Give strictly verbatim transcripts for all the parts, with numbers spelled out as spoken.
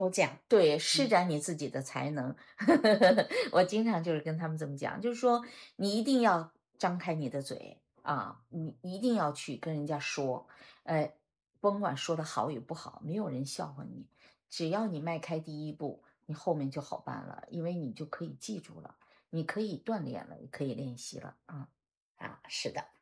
都讲。 对，施展你自己的才能。我经常就是跟他们这么讲，就是说你一定要张开你的嘴啊，你一定要去跟人家说，呃，甭管说的好与不好，没有人笑话你，只要你迈开第一步，你后面就好办了，因为你就可以记住了，你可以锻炼了，也可以练习了啊。 啊，是的。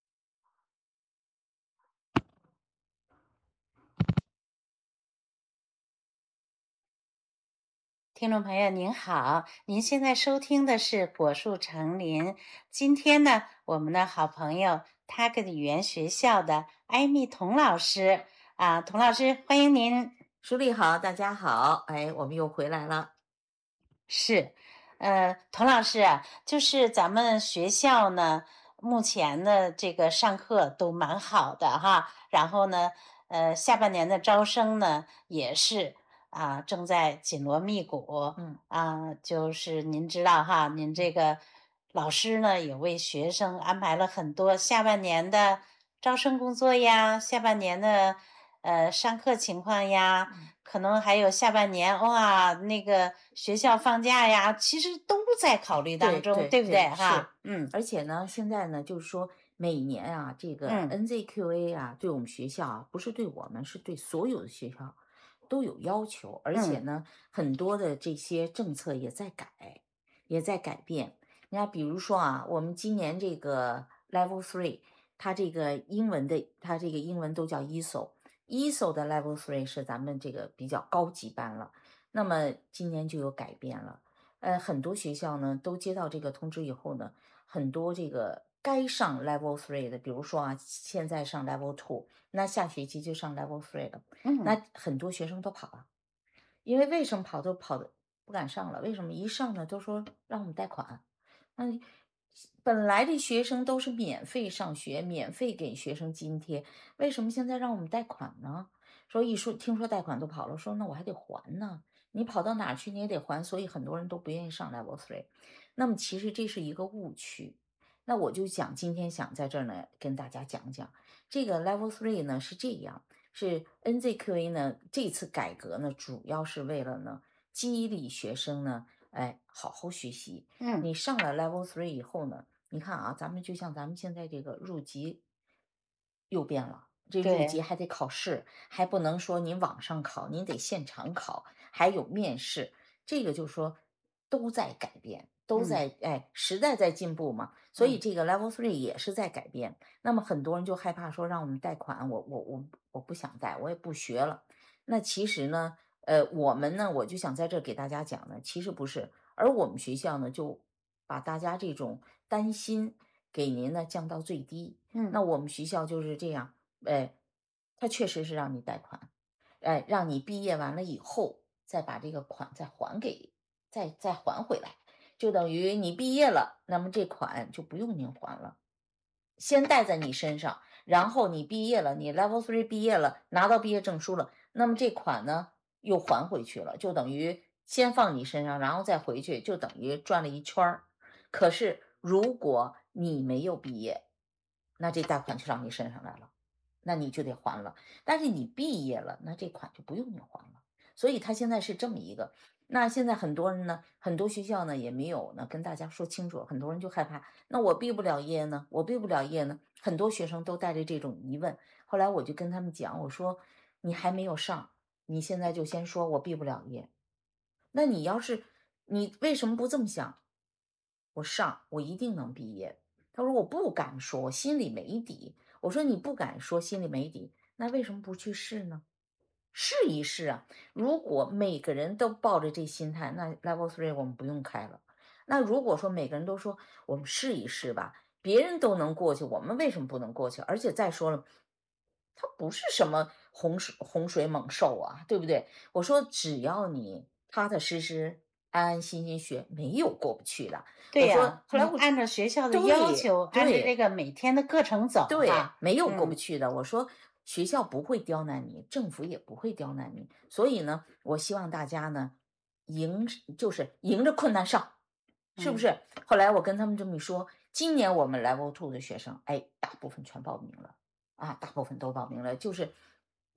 听众朋友您好，您现在收听的是果树成林。今天呢，我们的好朋友 Target 语言学校的艾米童老师啊，童老师欢迎您。 舒丽好，大家好，哎，我们又回来了。 是，呃，童老师啊，就是咱们学校呢，目前的这个上课都蛮好的哈，然后呢，呃，下半年的招生呢也是啊，正在紧锣密鼓， 嗯啊，就是您知道哈，您这个老师呢也为学生安排了很多下半年的招生工作呀，下半年的呃上课情况呀。可能还有下半年哇，那个学校放假呀，其实都在考虑当中， 对对对不对对是哈？嗯而且呢，现在呢，就是说每年啊，这个嗯 N Z Q A 啊，对我们学校啊，不是对我们，是对所有的学校都有要求，而且嗯呢，很多的这些政策也在改，也在改变。你看，比如说啊，我们今年这个 Level Three，它这个英文的，它这个英文都叫 E S O，E S O 的 Level Three 是咱们这个比较高级班了，那么今年就有改变了。呃，很多学校呢都接到这个通知以后呢，很多这个该上 Level Three 的，比如说啊，现在上 Level Two，那下学期就上 Level Three 了， 嗯， 那很多学生都跑了，因为为什么跑都跑的不敢上了？为什么一上呢都说让我们贷款？那本来这学生都是免费上学，免费给学生津贴，为什么现在让我们贷款呢？说一说听说贷款都跑了，说那我还得还呢。你跑到哪儿去你也得还，所以很多人都不愿意上 Level Three。那么其实这是一个误区。那我就想今天想在这儿呢跟大家讲讲，这个 Level Three 呢是这样，是 N Z Q A 呢这次改革呢主要是为了呢激励学生呢，哎好好学习。 嗯你上了 Level Three 以后呢，你看啊，咱们就像咱们现在这个入籍又变了。这入籍对， 还得考试，还不能说您网上考，您得现场考，还有面试，这个就是说都在改变，都嗯在哎，时代在进步嘛，所以嗯这个 Level Three 也是在改变。那么很多人就害怕说让我们贷款，我我我我不想贷，我也不学了。那其实呢，呃，我们呢，我就想在这儿给大家讲呢，其实不是，而我们学校呢，就把大家这种担心给您呢降到最低。 嗯那我们学校就是这样。哎，他确实是让你贷款，哎，让你毕业完了以后再把这个款再还给，再再还回来，就等于你毕业了，那么这款就不用您还了，先带在你身上，然后你毕业了，你 Level Three 毕业了，拿到毕业证书了，那么这款呢又还回去了，就等于先放你身上，然后再回去，就等于转了一圈儿。可是如果你没有毕业，那这贷款就上你身上来了。那你就得还了。但是你毕业了，那这款就不用你还了。所以他现在是这么一个。那现在很多人呢，很多学校呢也没有呢跟大家说清楚，很多人就害怕，那我毕不了业呢？我毕不了业呢？很多学生都带着这种疑问。后来我就跟他们讲，我说你还没有上，你现在就先说我毕不了业。那你要是你为什么不这么想？我上，我一定能毕业。他说我不敢说，我心里没底。我说你不敢说，心里没底，那为什么不去试呢？试一试啊！如果每个人都抱着这心态，那 Level Three 我们不用开了。那如果说每个人都说我们试一试吧，别人都能过去，我们为什么不能过去？而且再说了，它不是什么洪水洪水猛兽啊，对不对？我说只要你踏踏实实、安安心心学，没有过不去的。我说对呀， 后来我你按照学校的要对求，按照这对个每天的课程走对， 哈。 没有过不嗯去的。我说学校不会刁难你，政府也不会刁难你，所以呢，我希望大家呢，迎就是迎着困难上，是不嗯是？后来我跟他们这么一说，今年我们 Level Two 的学生，哎，大部分全报名了啊，大部分都报名了，就是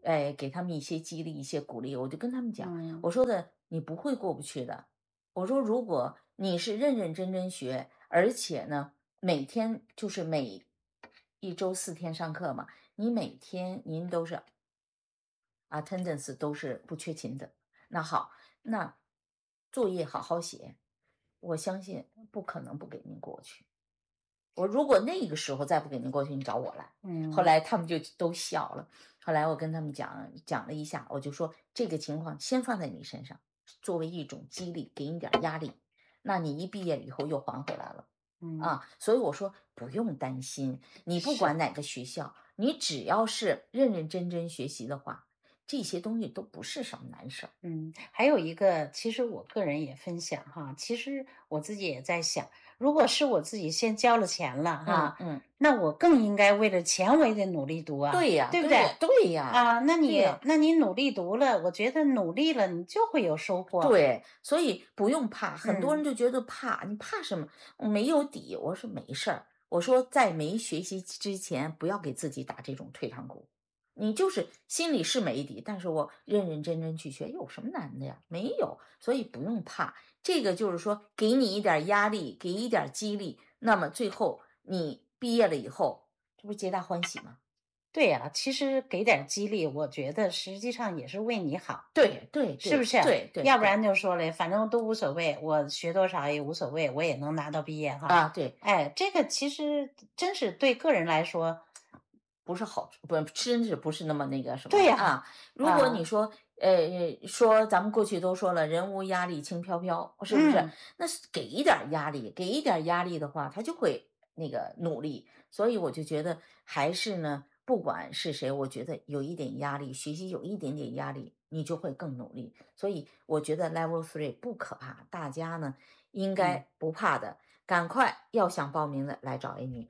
哎，给他们一些激励、一些鼓励。我就跟他们讲， 嗯我说的你不会过不去的。我说如果你是认认真真学，而且呢每天就是每一周四天上课嘛，你每天您都是 attendance 都是不缺勤的。那好，那作业好好写，我相信不可能不给您过去。我如果那个时候再不给您过去，你找我来。后嗯来他们就都笑了。后来我跟他们讲讲了一下，我就说这个情况先放在你身上，作为一种激励，给你点儿压力。那你一毕业以后又还回来了嗯， 啊，所以我说不用担心，你不是。 管哪个学校，你只要是认认真真学习的话，这些东西都不是什么难事儿。 嗯，还有一个，其实我个人也分享哈，其实我自己也在想，如果是我自己先交了钱了哈， 嗯嗯， 那我更应该为了钱我也得努力读啊， 对呀， 对不对？ 对呀，对呀， 啊，那你对呀。 那你努力读了，我觉得努力了你就会有收获。 对，所以不用怕，很多人嗯就觉得怕，你怕什么？没有底。我说没事儿，我说在没学习之前，不要给自己打这种退堂鼓。你就是心里是没底，但是我认认真真去学，有什么难的呀？没有，所以不用怕。这个就是说，给你一点儿压力，给一点儿激励，那么最后你毕业了以后，这不是皆大欢喜吗？ 对呀，其实给点儿激励，我觉得实际上也是为你好， 对对对是不是？ 对对对要不然就说嘞，反正都无所谓，我学多少也无所谓，我也能拿到毕业哈。 啊，对。 哎，这个其实真是对个人来说， 不是好处，不真是不是那么那个什么对呀， 啊。如果你啊， 说，呃，说咱们过去都说了，人无压力轻飘飘，是不是？ 嗯那是给一点儿压力，给一点儿压力的话，他就会那个努力。所以我就觉得还是呢，不管是谁，我觉得有一点压力，学习有一点点压力，你就会更努力。所以我觉得 Level Three 不可怕，大家呢应嗯。 该不怕的，赶快要想报名的来找 Amy。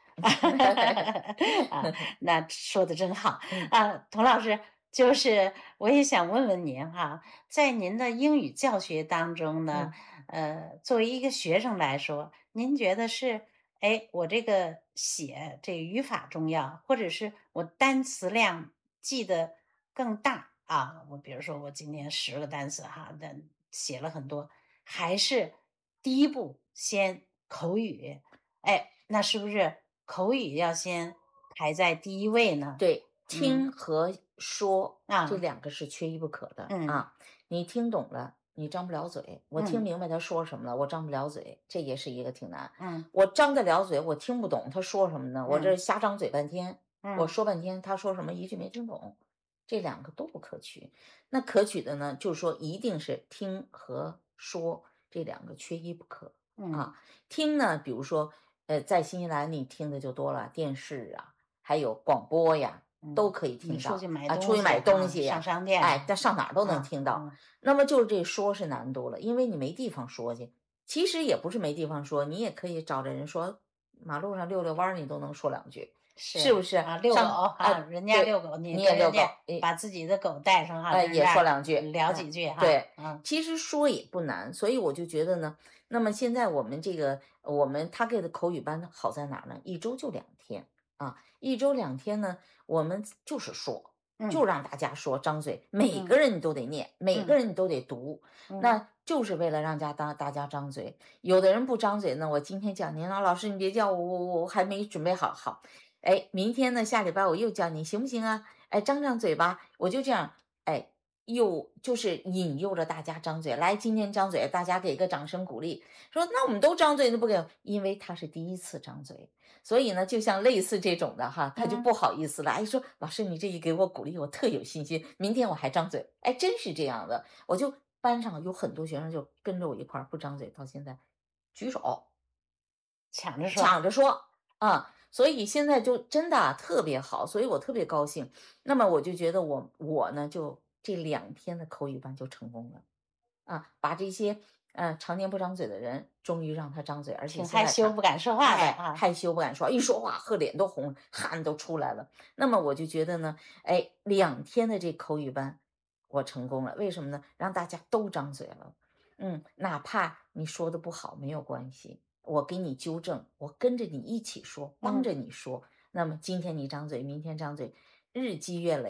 啊，那说的真好。 嗯啊，童老师，就是我也想问问您哈，在您的英语教学当中呢， 嗯。 呃，作为一个学生来说，您觉得是，哎，我这个写这个语法重要，或者是我单词量记得更大啊？我比如说我今天十个单词哈，但写了很多，还是第一步先口语？哎，那是不是口语要先排在第一位呢？ 对， 嗯， 听和说这啊， 两个是缺一不可的嗯啊。你听懂了，你张不了嘴；我听嗯明白他说什么了，我张不了嘴，这也是一个挺难。 嗯我张得了嘴，我听不懂他说什么呢？我这嗯瞎张嘴半天，我嗯说半天，他说什么一句没听懂，这两个都不可取。那可取的呢，就是说一定是听和说这两个缺一不可嗯啊。听呢，比如说，呃，在新西兰你听的就多了，电视啊。还有广播呀，都嗯， 可以你听到出去买啊，出去买东西啊， 东西呀， 上商店哎， 啊， 在上哪儿都能啊听到。 嗯那么就是这说是难多了，因为你没地方说去。其实也不是没地方说，你也可以找着人说，马路上遛遛弯儿，你都能说两句，是不是？ 是啊，遛狗上哈， 啊， 人家遛对， 狗，你你也遛狗， 跟人家诶， 把自己的狗带上哈， 呃，也跟人家说两句， 聊嗯， 几句哈， 对， 嗯其实说也不难，所以我就觉得呢，那么现在我们这个我们他给的口语班好在哪儿呢？一周就两天啊，一周两天呢，我们就是说。就嗯让大家说，张嘴，每个嗯人你都得念，每个嗯人你都得读， 嗯那就是为了让家大大家张嘴。有的人不张嘴呢，我今天叫您了，老师你别叫我，我我我还没准备好，好，哎，明天呢，下礼拜我又叫你，行不行啊？哎，张张嘴巴，我就这样，哎，诱就是引诱着大家张嘴，来，今天张嘴，大家给个掌声鼓励，说那我们都张嘴，那不给，因为他是第一次张嘴，所以呢，就像类似这种的哈，他就嗯。 不好意思了，哎，说老师你这一给我鼓励，我特有信心，明天我还张嘴，哎，真是这样的，我就班上有很多学生就跟着我一块儿不张嘴，到现在举手抢着说， 抢着说啊。所以现在就真的啊特别好，所以我特别高兴。那么我就觉得我我呢，就这两天的口语班就成功了啊，把这些呃常年不张嘴的人，终于让他张嘴，而且挺害羞现在他不敢说话的啊， 哎害羞不敢说，一说话呵脸都红了，汗都出来了。那么我就觉得呢，哎，两天的这口语班我成功了，为什么呢？让大家都张嘴了。嗯，哪怕你说的不好没有关系，我给你纠正，我跟着你一起说，帮嗯着你说。那么今天你张嘴，明天张嘴，日积月累，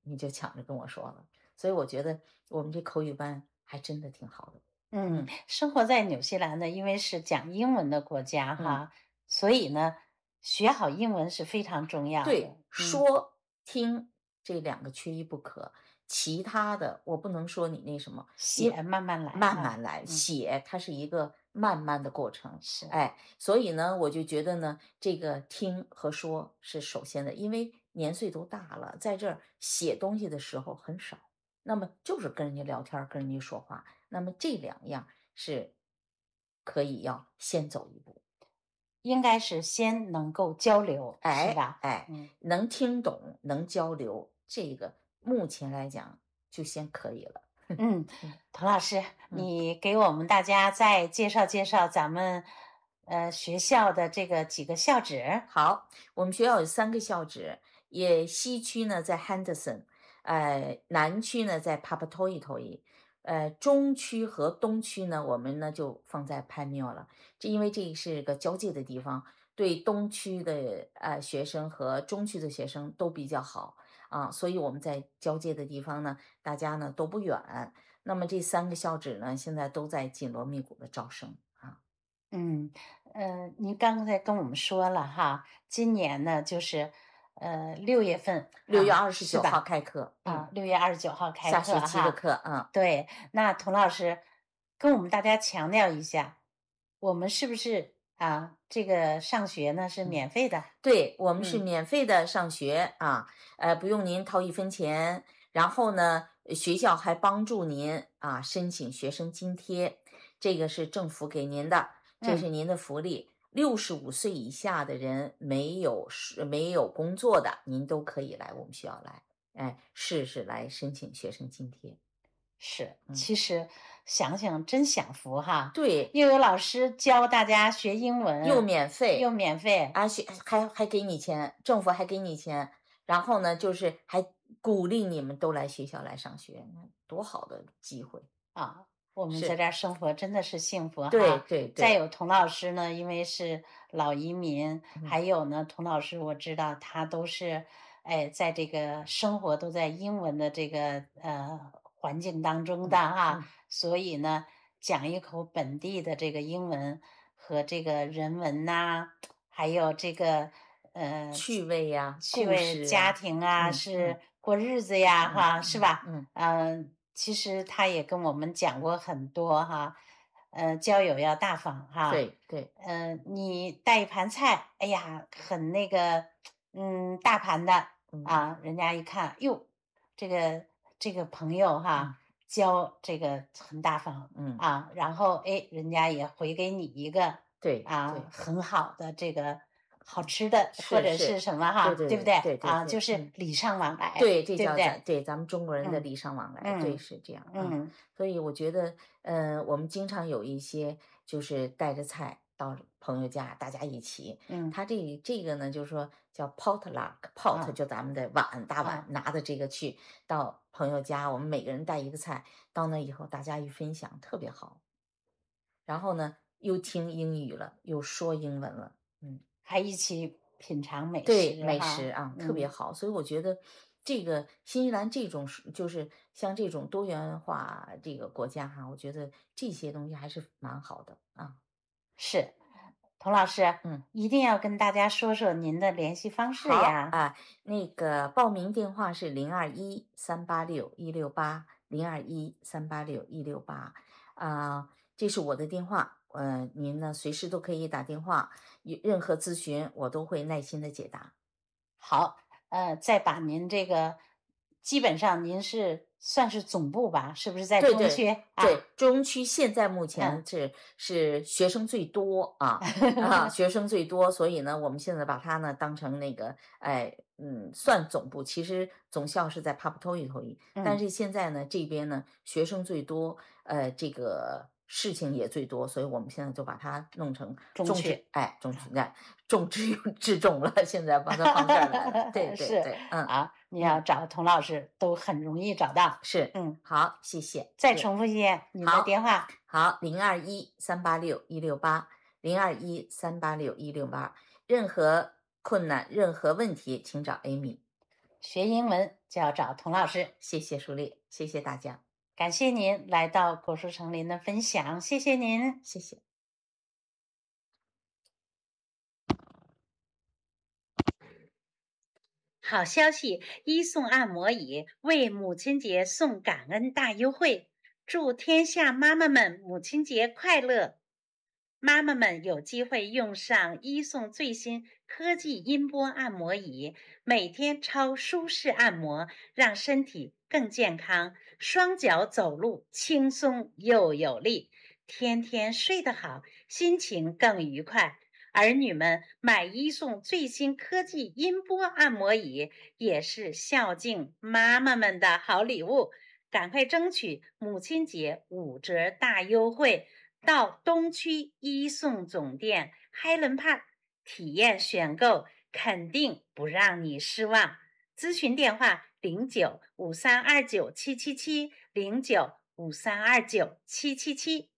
你就抢着跟我说了。所以我觉得我们这口语班还真的挺好的。 嗯， 嗯生活在纽西兰呢，因为是讲英文的国家嗯， 哈，所以呢，学好英文是非常重要的。 对， 嗯， 说听这两个缺一不可，其他的我不能说你那什么，因写慢慢来哈。 慢慢来， 嗯， 写它是一个慢慢的过程。 是。 哎，所以呢，我就觉得呢，这个听和说是首先的，因为年岁都大了，在这儿写东西的时候很少，那么就是跟人家聊天儿跟人家说话，那么这两样是可以要先走一步。 应该是先能够交流，是哎吧？ 哎， 嗯能听懂，能交流，这个目前来讲就先可以了。 嗯， 嗯童老师， 嗯， 你给我们大家再介绍介绍咱们呃学校的这个几个校址。 好，我们学校有三个校址，也西区呢在 Henderson，呃，南区呢在 Papatoetoe，呃，中区和东区呢，我们呢就放在 p a m i o 了。这因为这是个交界的地方，对东区的呃学生和中区的学生都比较好啊，所以我们在交界的地方呢，大家呢都不远。那么这三个校址呢，现在都在紧锣密鼓的招生啊。 嗯，呃，您刚才跟我们说了哈，今年呢就是呃六月份六月啊， 二十九号是吧？ 开课，嗯， 啊，六月二十九号开下学课哈。 期的课，嗯。 对，那童老师跟我们大家强调一下，我们是不是啊这个上学呢是嗯。 免费的？ 对，我们是嗯免费的上学啊，呃，不用您掏一分钱，然后呢，呃学校还帮助您啊申请学生津贴，这个是政府给您的，这嗯。 是您的福利。六十五岁以下的人没有是没有工作的，您都可以来我们学校来，哎，试试来申请学生津贴。 是， 嗯， 其实想想真享福哈， 对， 又有老师教大家学英又文， 免费， 又免费。 而且还还给你钱，政府还给你钱，然后呢，就是还鼓励你们都来学校来上学，那多好的机会！ 啊，我们在是， 这儿生活真的是幸福对哈。 对对， 再有童老师呢，因为是老移民， 嗯还有呢，童老师我知道他都是，哎，在这个生活都在英文的这个呃环境当中的嗯哈， 嗯， 所以呢，讲一口本地的这个英文和这个人文呐、还有这个呃趣味呀， 趣故味家事啊， 庭啊， 嗯嗯是过日子呀嗯哈，是吧？ 嗯， 嗯，其实他也跟我们讲过很多哈，呃，交友要大方哈， 对对， 呃，你带一盘菜，哎呀，很那个，嗯，大盘的嗯啊，人家一看，哟，这个这个朋友嗯哈，交这个很大方嗯， 啊，然后哎，人家也回给你一个啊对对， 很好的这个好吃的或者是是是， 什么哈， 对对对不对啊？就对对对，嗯。 是礼尚往来， 对，这对不对？ 叫咱对咱们中国人的嗯礼尚往来，对， 嗯是这样啊。 嗯所以我觉得，呃，我们经常有一些就是带着菜到朋友家，大家一起。 嗯他这这个呢，就是说叫 potluck，pot 啊就咱们的碗大碗， 啊拿着这个去到朋友家，我们每个人带一个菜，到那以后大家一分享，特别好。然后呢，又听英语了，又说英文了，嗯。 还一起品尝美对，美食哈， 食啊，特别嗯。 好，所以我觉得这个新西兰这种是就是像这种多元化这个国家哈，我觉得这些东西还是蛮好的啊。 是，童老师嗯， 一定要跟大家说说您的联系方式呀。 好啊，那个报名电话是零二一三八六一六八零二一三八六一六八啊，这是我的电话，呃，您呢随时都可以打电话，有任何咨询我都会耐心的解答。 好，呃，再把您这个，基本上您是算是总部吧？是不是在对对中区对， 啊？ 中区现在目嗯， 前是是学生最多啊啊，学生最多，所以呢，我们现在把它呢当成那个，哎，嗯，算总部，其实总校是在 Papatoetoe，但嗯， 是现在呢，这边呢学生最多，呃，这个事情也最多，所以我们现在就把它弄成重质， 中区。 哎，重质，哎，重质用质重了，现在把它放这儿来了，对是对对，嗯啊，你要嗯， 找童老师都很容易找到。 是， 嗯， 好，谢谢， 再对。 重复一遍您的好， 电话。 好，零二一三八六一六八，零二一三八六一六八，任何困难、任何问题，请找 Amy。 学英文就要找童老师。 谢谢舒丽，谢谢大家， 感谢您来到果树成林的分享，谢谢您。 谢谢。 好消息，一送按摩椅为母亲节送感恩大优惠，祝天下妈妈们母亲节快乐！妈妈们有机会用上一送最新科技音波按摩椅，每天超舒适按摩，让身体更健康，双脚走路轻松又有力，天天睡得好，心情更愉快。儿女们买一送最新科技音波按摩椅，也是孝敬妈妈们的好礼物。赶快争取母亲节五折大优惠，到东区一送总店 Highland Park 体验选购，肯定不让你失望。咨询电话零九五三二九七七七零九五三二九七七七。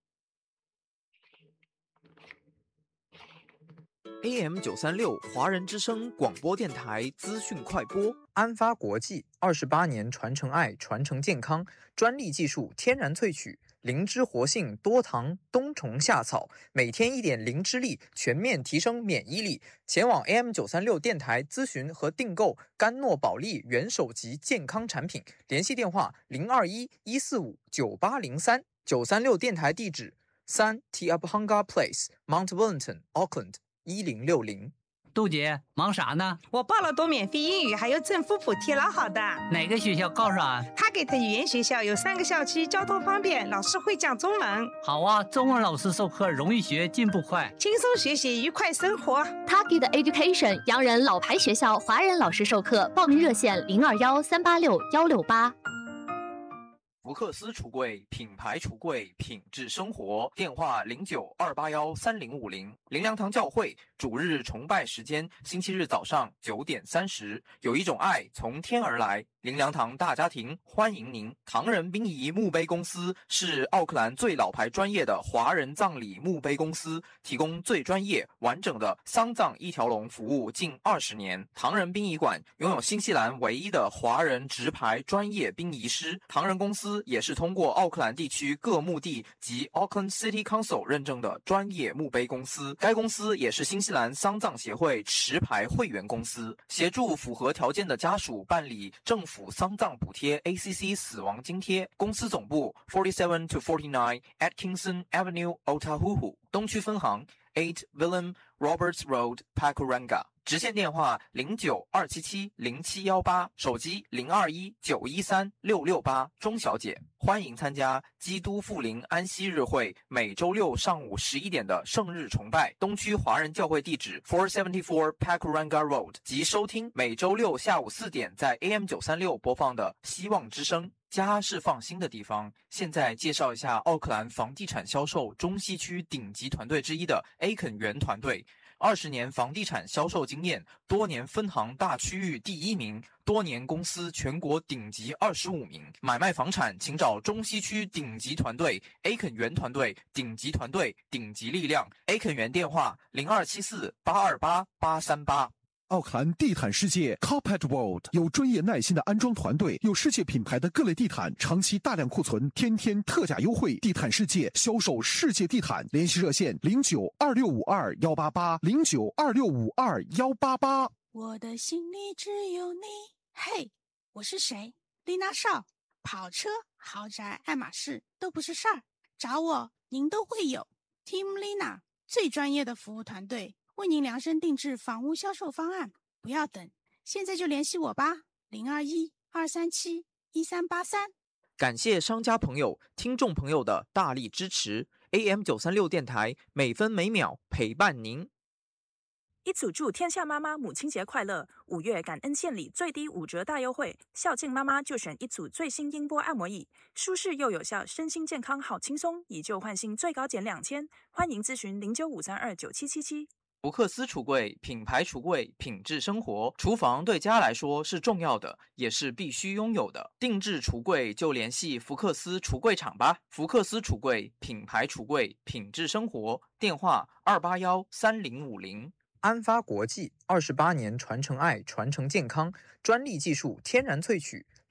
A M 九三六华人之声广播电台资讯快播。安发国际二十八年传承爱，传承健康，专利技术天然萃取，灵芝活性多糖冬虫夏草，每天一点灵芝力，全面提升免疫力。前往 A M 九三六电台咨询和订购甘诺宝利元首级健康产品，联系电话零二一一四五九八零三。九三六电台地址三 Tiabhanga Place Mount Wellington Auckland一零六零。 杜姐忙啥呢？ 我报了读免费英语，还有政府补贴，老好的。 哪个学校告诉啊？ 他给的语言学校有三个校区，交通方便，老师会讲中文。 好啊，中文老师授课容易学，进步快， 轻松学习，愉快生活。 Target Education 洋人老牌学校，华人老师授课，报名热线零二幺三八六幺六八。 福克斯橱柜，品牌橱柜，品质生活。电话零九二八幺三零五零。灵粮堂教会主日崇拜时间：星期日早上九点三十。有一种爱从天而来，灵粮堂大家庭欢迎您。唐人殡仪墓碑公司是奥克兰最老牌专业的华人葬礼墓碑公司，提供最专业完整的丧葬一条龙服务近二十年。唐人殡仪馆拥有新西兰唯一的华人直牌专业殡仪师。唐人公司也是通过奥克兰地区各墓地及 Auckland City Council 认证的专业墓碑公司。该公司也是新西兰丧葬协会持牌会员公司，协助符合条件的家属办理政府丧葬补贴 A C C 死亡津贴。公司总部 forty-seven to forty-nine Atkinson Avenue Otahuhu， 东区分行eight Willem Roberts Road Pakuranga， 直线电话零九二七七零七一八，手机零二一九一三六六八。钟小姐，欢迎参加基督复临安息日会每周六上午十一点的圣日崇拜，东区华人教会地址 four seventy-four Pakuranga Road， 及收听每周六下午四点在 A M 九三六播放的希望之声。家是放心的地方。现在介绍一下奥克兰房地产销售中西区顶级团队之一的 A 肯园团队，二十年房地产销售经验，多年分行大区域第一名，多年公司全国顶级二十五名。买卖房产请找中西区顶级团队 A 肯园团队，顶级团队，顶级力量。A 肯园电话零二七四八二八八三八。 奥克兰地毯世界 Carpet World 有专业耐心的安装团队，有世界品牌的各类地毯，长期大量库存，天天特价优惠。地毯世界销售世界地毯，联系热线零九二六五二幺八八零九二六五二幺八八。 我的心里只有你。嘿，我是谁？丽娜少。跑车、豪宅、爱马仕都不是事儿，找我您都会有。Team Lina 最专业的服务团队。为您量身定制房屋销售方案，不要等，现在就联系我吧，零二一二三七一三八三。 感谢商家朋友、听众朋友的大力支持 ，A M 九三六电台每分每秒陪伴您。 一组祝天下妈妈母亲节快乐！五月感恩献礼最低五折大优惠，孝敬妈妈就选一组最新音波按摩椅，舒适又有效，身心健康好轻松，以旧换新最高减两千，欢迎咨询零九五三二九七七七。 福克斯橱柜，品牌橱柜，品质生活。厨房对家来说是重要的，也是必须拥有的。定制橱柜就联系福克斯橱柜厂吧。福克斯橱柜，品牌橱柜，品质生活。电话二八幺三零五零。安发国际二十八年传承爱，传承健康，专利技术天然萃取，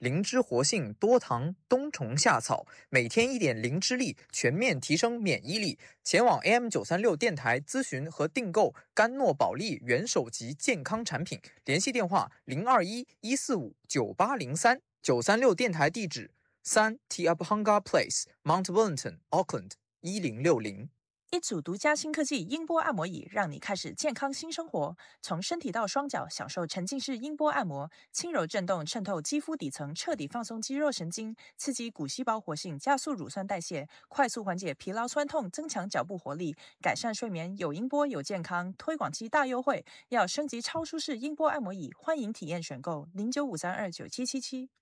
灵芝活性多糖冬虫夏草，每天一点灵芝力，全面提升免疫力。前往 A M 九三六电台咨询和订购甘诺宝利元首级健康产品，联系电话零二一一四五九八零三。九三六电台地址三 Tiabhanga Place Mount Wellington Auckland 一零六零。 一组独家新科技音波按摩椅，让你开始健康新生活。从身体到双脚，享受沉浸式音波按摩，轻柔震动渗透肌肤底层，彻底放松肌肉神经，刺激骨细胞活性，加速乳酸代谢，快速缓解疲劳酸痛，增强脚部活力，改善睡眠。有音波有健康，推广期大优惠，要升级超舒适音波按摩椅，欢迎体验选购零九五三二九七七七。